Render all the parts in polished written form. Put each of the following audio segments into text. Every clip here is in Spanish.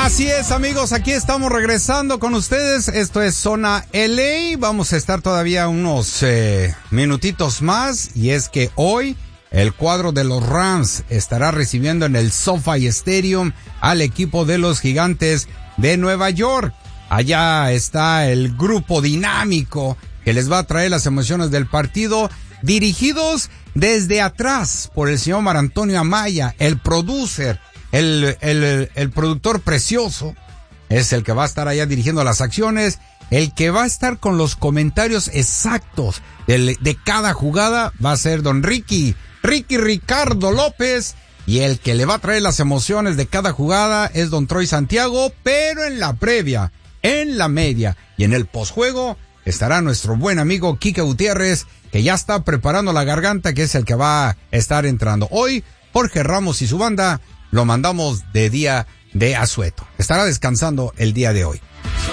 Así es, amigos, aquí estamos regresando con ustedes. Esto es Zona LA. Vamos a estar todavía unos minutitos más. Y es que hoy el cuadro de los Rams estará recibiendo en el SoFi Stadium al equipo de los Gigantes de Nueva York. Allá está el grupo dinámico que les va a traer las emociones del partido, dirigidos desde atrás por el señor Marantonio Amaya, el producer. El productor precioso es el que va a estar allá dirigiendo las acciones, el que va a estar con los comentarios exactos de cada jugada va a ser don Ricky Ricardo López, y el que le va a traer las emociones de cada jugada es don Troy Santiago, pero en la previa, en la media y en el posjuego estará nuestro buen amigo Quique Gutiérrez, que ya está preparando la garganta, que es el que va a estar entrando. Hoy Jorge Ramos y su banda lo mandamos de día de asueto. Estará descansando el día de hoy.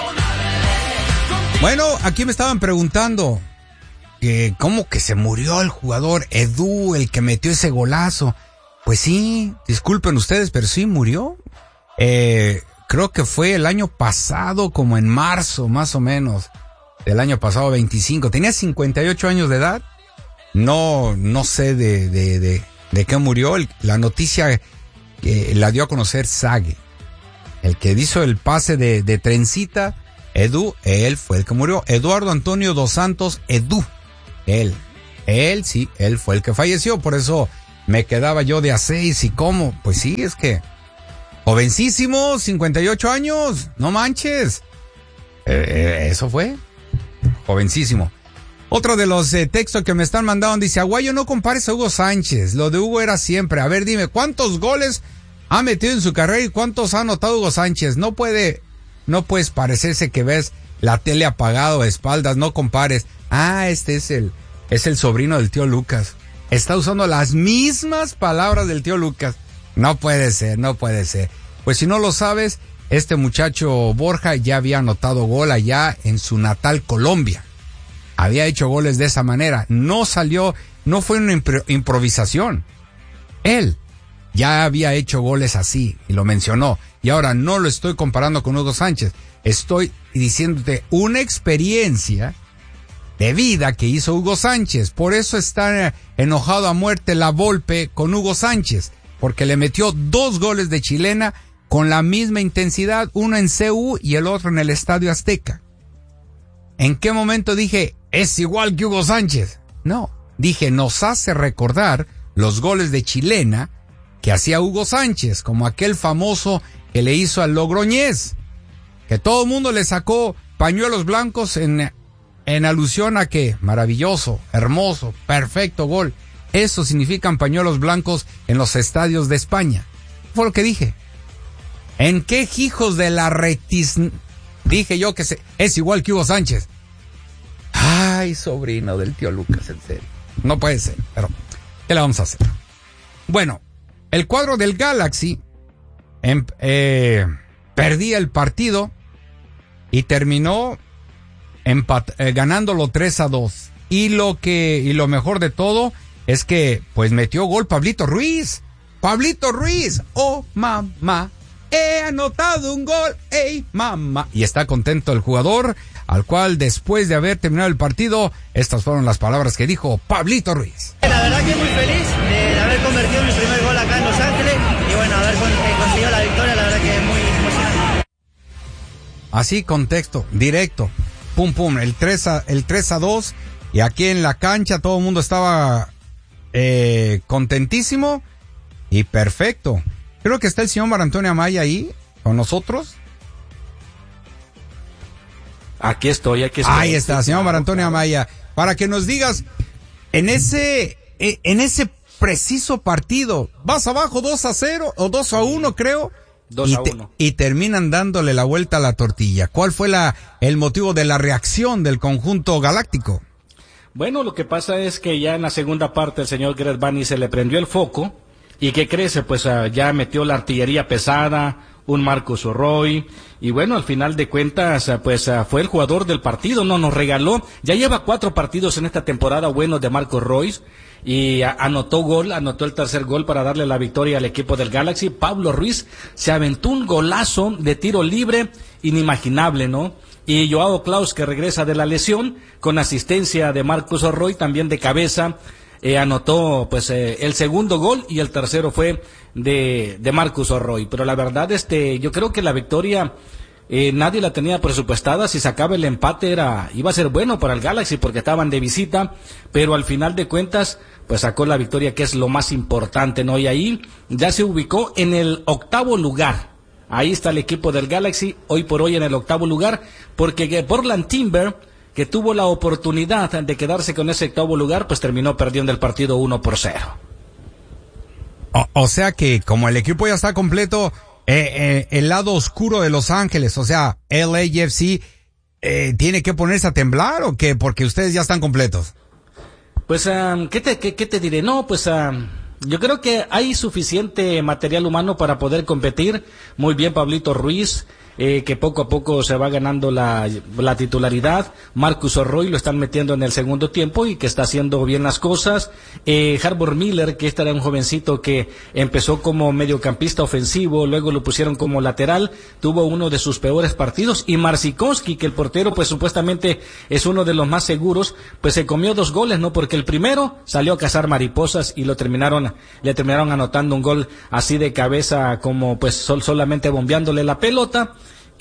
Bueno, aquí me estaban preguntando que cómo que se murió el jugador Edu, el que metió ese golazo. Pues sí, disculpen ustedes, pero sí murió. Creo que fue el año pasado, como en marzo, más o menos, del año pasado, 25. Tenía 58 años de edad. No sé de qué murió. La noticia la dio a conocer Sague, el que hizo el pase de trencita. Edu, él fue el que murió. Eduardo Antonio dos Santos, Edu, él fue el que falleció. Por eso me quedaba yo de a 6. ¿Y cómo? Pues sí, es que jovencísimo, 58 años, no manches. Eso fue jovencísimo. Otro de los textos que me están mandando dice: Aguayo, no compares a Hugo Sánchez, lo de Hugo era siempre. A ver, dime, ¿cuántos goles ha metido en su carrera y cuántos ha anotado Hugo Sánchez? No puedes parecerse que ves la tele apagado a espaldas, no compares. Este es el sobrino del tío Lucas. Está usando las mismas palabras del tío Lucas. No puede ser. Pues si no lo sabes, este muchacho Borja ya había anotado gol allá en su natal Colombia. Había hecho goles de esa manera. No fue una improvisación. Él ya había hecho goles así y lo mencionó. Y ahora no lo estoy comparando con Hugo Sánchez. Estoy diciéndote una experiencia de vida que hizo Hugo Sánchez. Por eso está enojado a muerte la Volpe con Hugo Sánchez, porque le metió 2 goles de chilena con la misma intensidad, uno en CU y el otro en el Estadio Azteca. ¿En qué momento dije, es igual que Hugo Sánchez? No, dije, nos hace recordar los goles de chilena que hacía Hugo Sánchez, como aquel famoso que le hizo al Logroñés, que todo el mundo le sacó pañuelos blancos en alusión a que maravilloso, hermoso, perfecto gol. Eso significan pañuelos blancos en los estadios de España. Fue lo que dije. ¿En qué hijos de la retis... Dije yo que es igual que Hugo Sánchez? Ay, sobrino del tío Lucas, en serio. No puede ser, pero ¿qué le vamos a hacer? Bueno, el cuadro del Galaxy perdía el partido y terminó ganándolo 3-2. Y lo mejor de todo es que pues metió gol Pablito Ruiz. Oh mamá, he anotado un gol, ey mamá. Y está contento el jugador, al cual después de haber terminado el partido, estas fueron las palabras que dijo Pablito Ruiz. La verdad que muy feliz de haber convertido mi primer gol acá en Los Ángeles y bueno, haber conseguido la victoria, la verdad que es muy emocionante. Así, contexto, directo, pum pum, el 3-2, y aquí en la cancha todo el mundo estaba contentísimo y perfecto. Creo que está el señor Marantonio Amaya ahí con nosotros. Aquí estoy. Ahí está, señor Marantonio Amaya, para que nos digas, en ese preciso partido, vas abajo 2-0 o 2-1, creo. 2-1. Y terminan dándole la vuelta a la tortilla. ¿Cuál fue el motivo de la reacción del conjunto galáctico? Bueno, lo que pasa es que ya en la segunda parte el señor Greg Vanney se le prendió el foco. ¿Y qué crece? Pues ya metió la artillería pesada, un Marcus Roy, y bueno, al final de cuentas, pues fue el jugador del partido, nos regaló, ya lleva 4 partidos en esta temporada buenos de Marcus Roy, y anotó el tercer gol para darle la victoria al equipo del Galaxy. Pablo Ruiz se aventó un golazo de tiro libre inimaginable, ¿no? Y Joao Klaus, que regresa de la lesión, con asistencia de Marcus Roy, también de cabeza, anotó pues el segundo gol, y el tercero fue de Marcus Roy. Pero la verdad, yo creo que la victoria nadie la tenía presupuestada. Si sacaba el empate iba a ser bueno para el Galaxy porque estaban de visita, pero al final de cuentas pues sacó la victoria, que es lo más importante, ¿no? Y ahí ya se ubicó en el 8º lugar. Ahí está el equipo del Galaxy, hoy por hoy en el 8º lugar, porque Portland Timber, que tuvo la oportunidad de quedarse con ese 8º lugar, pues terminó perdiendo el partido 1-0. O sea que como el equipo ya está completo, el lado oscuro de Los Ángeles, o sea, LAFC, ¿tiene que ponerse a temblar o qué? Porque ustedes ya están completos. Pues, ¿qué te diré? No, pues, yo creo que hay suficiente material humano para poder competir. Muy bien, Pablito Ruiz, que poco a poco se va ganando la titularidad. Marcus Roy lo están metiendo en el segundo tiempo y que está haciendo bien las cosas. Harbour Miller, que era un jovencito que empezó como mediocampista ofensivo, luego lo pusieron como lateral, tuvo uno de sus peores partidos. Y Marcinkowski, que el portero pues supuestamente es uno de los más seguros, pues se comió 2 goles, ¿no? Porque el primero salió a cazar mariposas y le terminaron anotando un gol así de cabeza, como pues solamente bombeándole la pelota.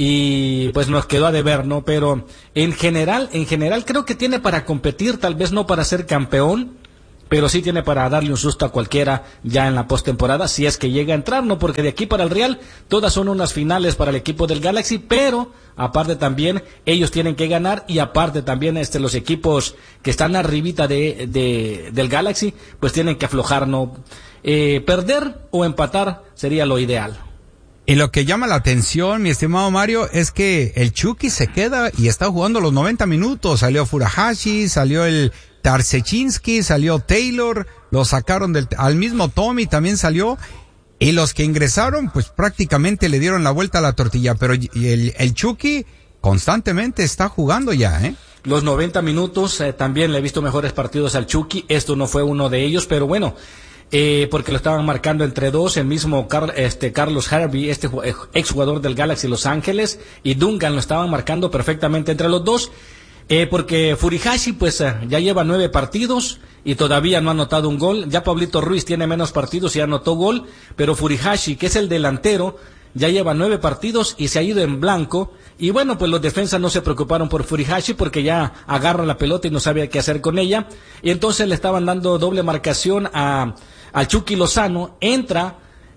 Y pues nos quedó a deber, ¿no? Pero en general creo que tiene para competir, tal vez no para ser campeón, pero sí tiene para darle un susto a cualquiera ya en la postemporada, si es que llega a entrar, ¿no? Porque de aquí para el Real, todas son unas finales para el equipo del Galaxy, pero aparte también ellos tienen que ganar, y aparte también los equipos que están arribita del Galaxy, pues tienen que aflojar, ¿no? Perder o empatar sería lo ideal. Y lo que llama la atención, mi estimado Mario, es que el Chucky se queda y está jugando los 90 minutos. Salió Furuhashi, salió el Tarsechinski, salió Taylor, lo sacaron al mismo Tommy también salió. Y los que ingresaron, pues prácticamente le dieron la vuelta a la tortilla. Pero el Chucky constantemente está jugando ya, ¿eh? Los 90 minutos, también le he visto mejores partidos al Chucky. Esto no fue uno de ellos, pero bueno. Porque lo estaban marcando entre dos, el mismo Carlos Harvey, exjugador del Galaxy Los Ángeles, y Duncan lo estaban marcando perfectamente entre los dos, porque Furuhashi pues ya lleva 9 partidos y todavía no ha anotado un gol. Ya Pablito Ruiz tiene menos partidos y anotó gol, pero Furuhashi, que es el delantero, ya lleva 9 partidos y se ha ido en blanco. Y bueno, pues los defensas no se preocuparon por Furuhashi porque ya agarra la pelota y no sabía qué hacer con ella, y entonces le estaban dando doble marcación al Chucky Lozano. Entra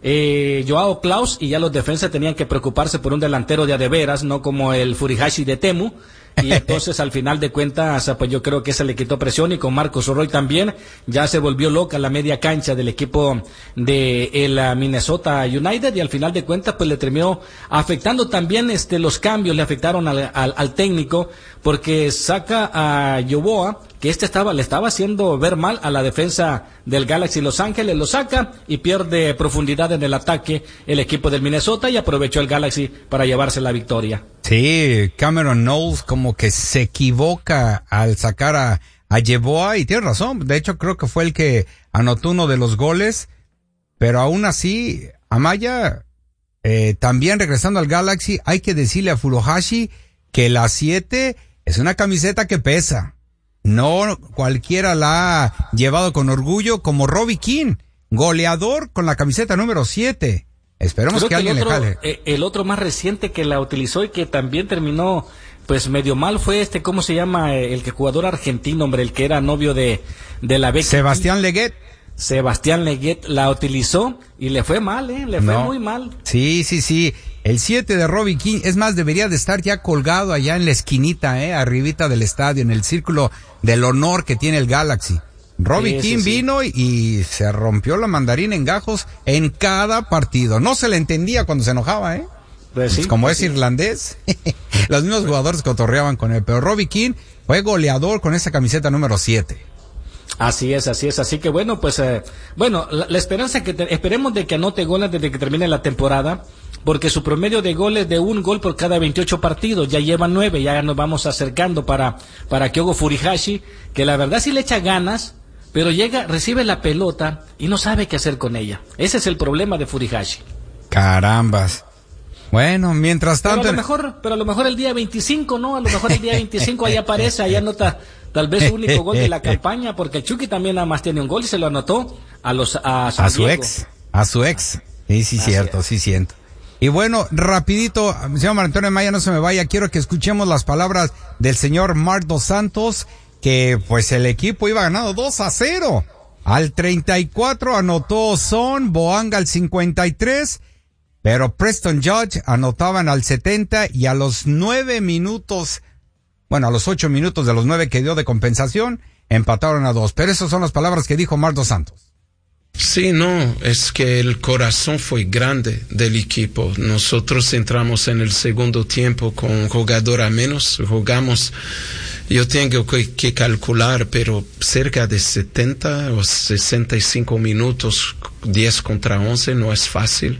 Joao Klaus y ya los defensas tenían que preocuparse por un delantero de a de veras, no como el Furuhashi de Temu. Y entonces al final de cuentas pues yo creo que se le quitó presión, y con Marcus Roy también ya se volvió loca la media cancha del equipo de el Minnesota United, y al final de cuentas pues le terminó afectando también los cambios, le afectaron al técnico, porque saca a Yoboa, que le estaba haciendo ver mal a la defensa del Galaxy Los Ángeles, lo saca y pierde profundidad en el ataque el equipo del Minnesota, y aprovechó el Galaxy para llevarse la victoria. Sí, Cameron Knowles como que se equivoca al sacar a Yeboah, y tiene razón. De hecho, creo que fue el que anotó uno de los goles, pero aún así, Amaya, también regresando al Galaxy, hay que decirle a Furuhashi que la 7 es una camiseta que pesa. No cualquiera la ha llevado con orgullo, como Robbie King, goleador con la camiseta número 7. Esperemos que alguien le jale. El otro más reciente que la utilizó y que también terminó pues medio mal fue ¿cómo se llama? El jugador argentino, hombre, el que era novio de la Becky. Sebastián Leguet. Sebastián Leguet la utilizó y le fue mal, fue muy mal. Sí. El 7 de Robbie King, es más, debería de estar ya colgado allá en la esquinita, arribita del estadio, en el círculo del honor que tiene el Galaxy. Robbie King vino y se rompió la mandarina en gajos en cada partido. No se le entendía cuando se enojaba, Pues como es irlandés, los mismos jugadores cotorreaban con él. Pero Robbie King fue goleador con esa camiseta número 7. Así es. Así que bueno, pues, la esperanza esperemos de que anote goles desde que termine la temporada, porque su promedio de goles de 1 gol por cada 28 partidos, ya lleva 9, ya nos vamos acercando para Kyogo Furuhashi, que la verdad sí le echa ganas, pero recibe la pelota y no sabe qué hacer con ella. Ese es el problema de Furuhashi. Carambas. Bueno, mientras tanto... Pero a lo mejor el día 25, ¿no? A lo mejor el día 25 ahí aparece, ahí anota tal vez su único gol de la campaña, porque el Chucky también nada más tiene un gol y se lo anotó a su ex. Sí, cierto, sí siento. Y bueno, rapidito, señor Antonio Maya, no se me vaya, quiero que escuchemos las palabras del señor Marc Dos Santos, que pues el equipo iba ganando 2-0. Al 34 anotó Son, Boanga al 53, pero Preston Judge anotaban al 70 y a los 9 minutos, bueno, a los 8 minutos de los 9 que dio de compensación, empataron a 2. Pero esas son las palabras que dijo Marc Dos Santos. Sí, no, es que el corazón fue grande del equipo. Nosotros entramos en el segundo tiempo con un jugador a menos, jugamos, yo tengo que calcular, pero cerca de 70 o 65 minutos, 10 contra 11, no es fácil.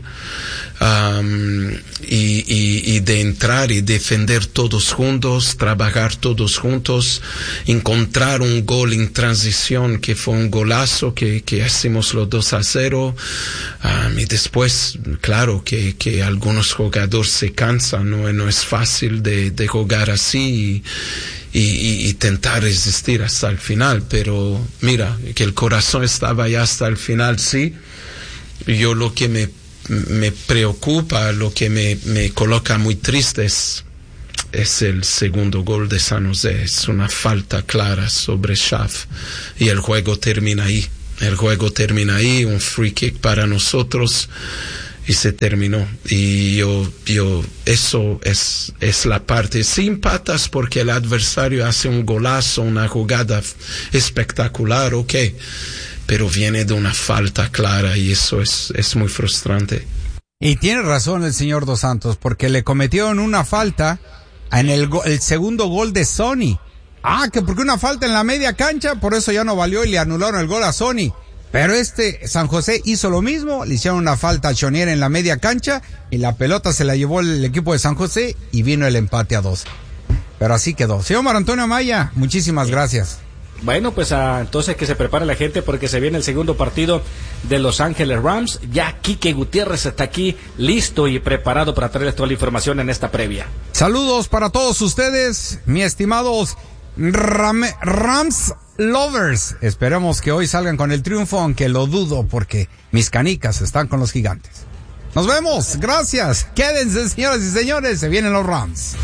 Y de entrar y defender todos juntos, trabajar todos juntos, encontrar un gol en transición que fue un golazo que hacemos los 2-0, y después, claro que algunos jugadores se cansan, no es fácil de jugar así y intentar resistir hasta el final, pero mira, que el corazón estaba ya hasta el final, sí. Yo lo que me preocupa, lo que me coloca muy triste es el segundo gol de San José. Es una falta clara sobre Schaaf y el juego termina ahí. Un free kick para nosotros y se terminó. Y yo eso es la parte. Si empatas porque el adversario hace un golazo, una jugada espectacular, okay, pero viene de una falta clara y eso es muy frustrante. Y tiene razón el señor Dos Santos, porque le cometieron una falta en el segundo gol de Sony. Que porque una falta en la media cancha, por eso ya no valió y le anularon el gol a Sony. Pero San José hizo lo mismo, le hicieron una falta a Chonier en la media cancha y la pelota se la llevó el equipo de San José y vino el empate a 2. Pero así quedó. Señor Mar Antonio Maya, muchísimas gracias. Bueno, pues entonces que se prepare la gente porque se viene el segundo partido de Los Ángeles Rams. Ya Quique Gutiérrez está aquí listo y preparado para traerles toda la información en esta previa. Saludos para todos ustedes, mis estimados Rams lovers. Esperemos que hoy salgan con el triunfo, aunque lo dudo porque mis canicas están con los Gigantes. Nos vemos, gracias. Quédense, señoras y señores, se vienen los Rams.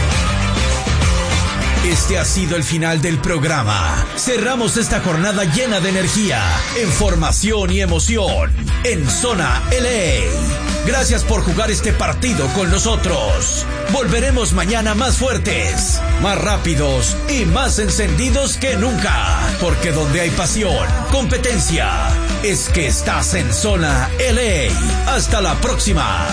Este ha sido el final del programa. Cerramos esta jornada llena de energía, información y emoción en Zona LA. Gracias por jugar este partido con nosotros. Volveremos mañana más fuertes, más rápidos y más encendidos que nunca. Porque donde hay pasión, competencia, es que estás en Zona LA. Hasta la próxima.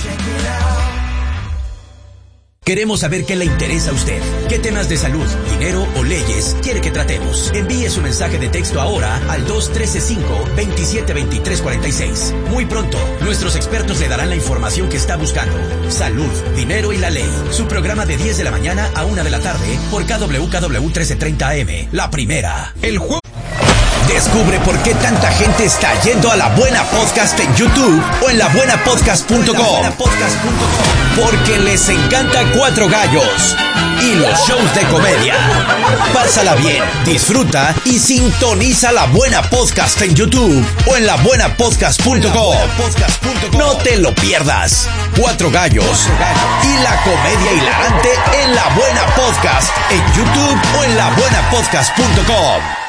Queremos saber qué le interesa a usted. ¿Qué temas de salud, dinero o leyes quiere que tratemos? Envíe su mensaje de texto ahora al 213-527-2346. Muy pronto, nuestros expertos le darán la información que está buscando. Salud, dinero y la ley. Su programa de 10 de la mañana a 1 de la tarde por KWKW 1330 AM. La primera. El juego. Descubre por qué tanta gente está yendo a La Buena Podcast en YouTube o en labuenapodcast.com. Porque les encanta Cuatro Gallos y los shows de comedia. Pásala bien, disfruta y sintoniza La Buena Podcast en YouTube o en labuenapodcast.com. No te lo pierdas. Cuatro Gallos y la comedia hilarante en La Buena Podcast en YouTube o en labuenapodcast.com.